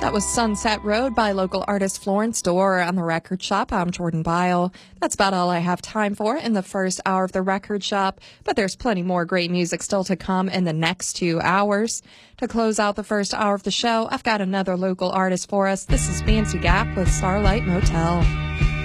That was Sunset Road by local artist Florence Dorr on The Record Shop. I'm Jordan Byle. That's about all I have time for in the first hour of The Record Shop, but there's plenty more great music still to come in the next 2 hours. To close out the first hour of the show, I've got another local artist for us. This is Fancy Gap with Starlight Motel.